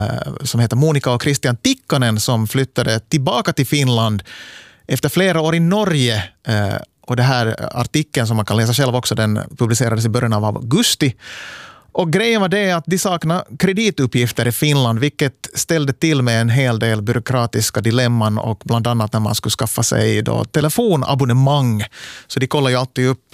som heter Monica och Christian Tikkanen som flyttade tillbaka till Finland efter flera år i Norge. Och det här artikeln som man kan läsa själv också, den publicerades i början av augusti. Och grejen var det att de saknar kredituppgifter i Finland, vilket ställde till med en hel del byråkratiska dilemman och bland annat när man skulle skaffa sig då telefonabonnemang. Så de kollar ju alltid upp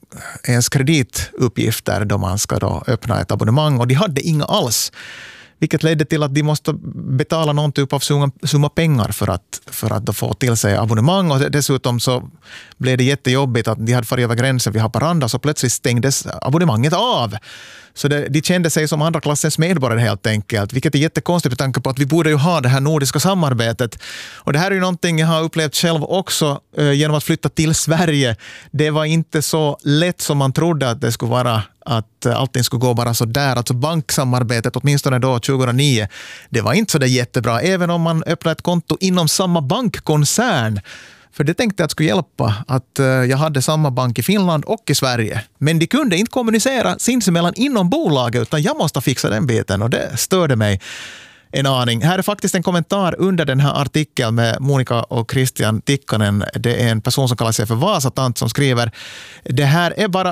ens kredituppgifter då man ska då öppna ett abonnemang, och de hade inga alls. Vilket ledde till att de måste betala någon typ av summa pengar för att då få till sig abonnemang. Och dessutom så blev det jättejobbigt att de hade farit över gränsen vid Haparanda, så plötsligt stängdes abonnemanget av. Så de kände sig som andra klassens medborgare helt enkelt, vilket är jättekonstigt med tanke på att vi borde ju ha det här nordiska samarbetet. Och det här är ju någonting jag har upplevt själv också genom att flytta till Sverige. Det var inte så lätt som man trodde att det skulle vara, att allting skulle gå bara så där. Alltså banksamarbetet, åtminstone då 2009, det var inte så där jättebra, även om man öppnade ett konto inom samma bankkoncern. För det tänkte jag att skulle hjälpa att jag hade samma bank i Finland och i Sverige. Men de kunde inte kommunicera sinsemellan inom bolaget, utan jag måste fixa den biten, och det störde mig en aning. Här är faktiskt en kommentar under den här artikeln med Monica och Christian Tikkanen. Det är en person som kallar sig för Vasatant som skriver: det här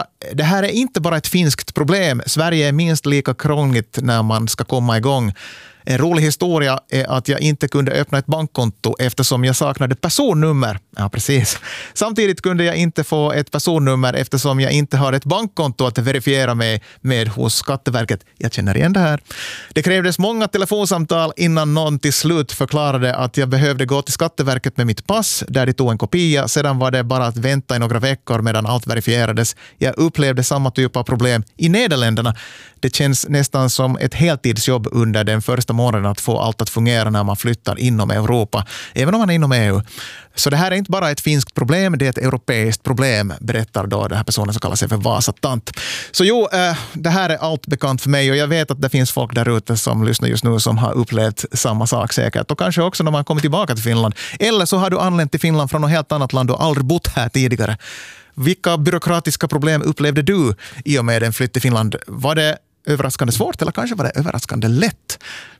är inte bara ett finskt problem. Sverige är minst lika krångligt när man ska komma igång. En rolig historia är att jag inte kunde öppna ett bankkonto eftersom jag saknade personnummer. Ja, precis. Samtidigt kunde jag inte få ett personnummer eftersom jag inte har ett bankkonto att verifiera mig med hos Skatteverket. Jag känner igen det här. Det krävdes många telefonsamtal innan någon till slut förklarade att jag behövde gå till Skatteverket med mitt pass, där de tog en kopia. Sedan var det bara att vänta i några veckor medan allt verifierades. Jag upplevde samma typ av problem i Nederländerna. Det känns nästan som ett heltidsjobb under den första månaden att få allt att fungera när man flyttar inom Europa, även om man är inom EU. Så det här är inte bara ett finskt problem, det är ett europeiskt problem, berättar då den här personen som kallar sig för Vasatant. Så jo, det här är allt bekant för mig, och jag vet att det finns folk där ute som lyssnar just nu som har upplevt samma sak säkert. Och kanske också när man kommer tillbaka till Finland. Eller så har du anlänt till Finland från något helt annat land och aldrig bott här tidigare. Vilka byråkratiska problem upplevde du i och med en flytt till Finland? Var det överraskande svårt eller kanske var det överraskande lätt?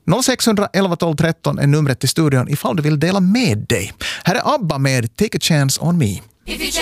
0611 12 13 är numret till studion ifall du vill dela med dig. Här är ABBA med Take a Chance on Me.